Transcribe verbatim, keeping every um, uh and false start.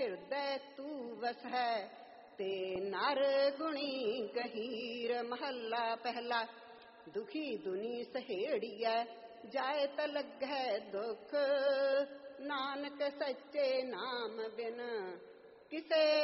ਹਿਰਦੈ ਤੂੰ ਵਸੈ, ਤੇ ਨਰ ਗੁਣੀ ਕਹੀਰ। ਮਹੱਲਾ ਪਹਿਲਾ। ਦੁਖੀ ਦੁਨੀ ਸਹੇੜੀਐ, ਜਾਏ ਤ ਲੱਗੈ ਦੁਖ। ਨਾਨਕ ਸੱਚੇ ਨਾਮ ਬਿਨ ਕਿਸੇ